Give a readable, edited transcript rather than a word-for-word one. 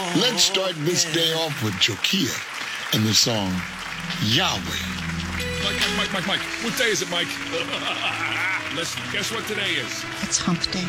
Let's start this day off with Jokia and the song Yahweh. Mike. What day is it, Mike? Listen, guess what today is? It's hump day.